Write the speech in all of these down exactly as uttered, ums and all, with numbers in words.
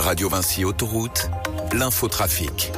Radio Vinci Autoroute, l'infotrafic.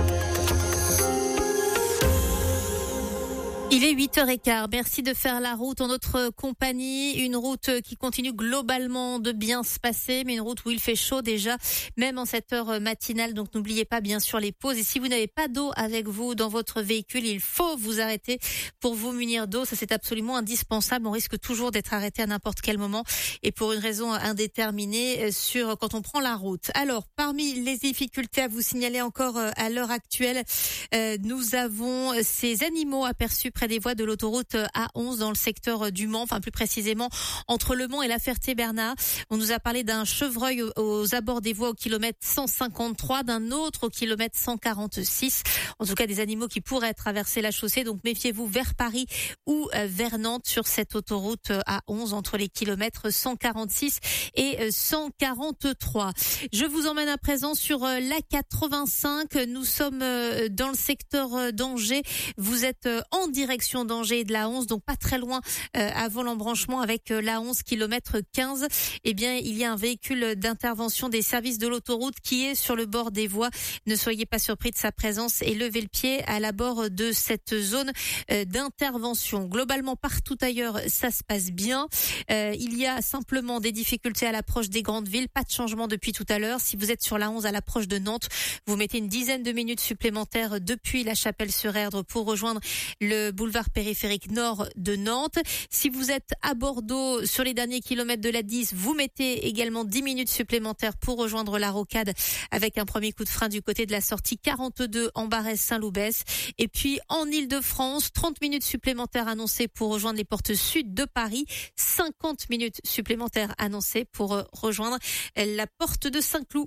Il est huit heures quinze. Merci de faire la route en notre compagnie. Une route qui continue globalement de bien se passer, mais une route où il fait chaud déjà, même en cette heure matinale. Donc n'oubliez pas bien sûr les pauses. Et si vous n'avez pas d'eau avec vous dans votre véhicule, il faut vous arrêter pour vous munir d'eau. Ça, c'est absolument indispensable. On risque toujours d'être arrêté à n'importe quel moment et pour une raison indéterminée sur quand on prend la route. Alors, parmi les difficultés à vous signaler encore à l'heure actuelle, euh, nous avons ces animaux aperçus près des voies de l'autoroute A onze dans le secteur du Mans, enfin plus précisément entre Le Mans et La Ferté-Bernard. On nous a parlé d'un chevreuil aux abords des voies au kilomètre cent cinquante-trois, d'un autre au kilomètre cent quarante-six. En tout cas, des animaux qui pourraient traverser la chaussée. Donc méfiez-vous vers Paris ou vers Nantes sur cette autoroute A onze entre les kilomètres cent quarante-six et cent quarante-trois. Je vous emmène à présent sur l'A quatre-vingt-cinq. Nous sommes dans le secteur d'Angers. Vous êtes en direction d'Angers et de l'A onze, donc pas très loin euh, avant l'embranchement avec euh, l'A onze kilomètre quinze. Eh bien, il y a un véhicule d'intervention des services de l'autoroute qui est sur le bord des voies. Ne soyez pas surpris de sa présence et levez le pied à l'abord de cette zone euh, d'intervention. Globalement, partout ailleurs, ça se passe bien. Euh, il y a simplement des difficultés à l'approche des grandes villes. Pas de changement depuis tout à l'heure. Si vous êtes sur l'A onze à l'approche de Nantes, vous mettez une dizaine de minutes supplémentaires depuis la Chapelle-sur-Erdre pour rejoindre le boulevard périphérique nord de Nantes. Si vous êtes à Bordeaux sur les derniers kilomètres de l'A dix, vous mettez également dix minutes supplémentaires pour rejoindre la Rocade avec un premier coup de frein du côté de la sortie quarante-deux en Barès-Saint-Loubès. Et puis en Ile-de-France, trente minutes supplémentaires annoncées pour rejoindre les portes sud de Paris, cinquante minutes supplémentaires annoncées pour rejoindre la porte de Saint-Cloud.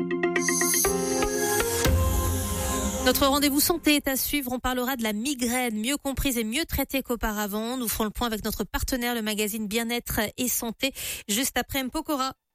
Notre rendez-vous santé est à suivre. On parlera de la migraine, mieux comprise et mieux traitée qu'auparavant. Nous ferons le point avec notre partenaire, le magazine Bien-être et Santé, juste après M. Pokora.